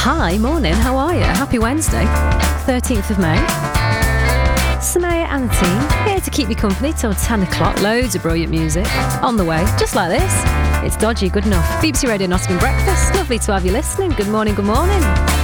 Hi, morning, how are you? Happy Wednesday, 13th of May. Samaya and the team, here to keep you company till 10 o'clock. Loads of brilliant music on the way, just like this. It's Dodgy, good enough. BBC Radio Nottingham Breakfast, lovely to have you listening. Good morning, good morning.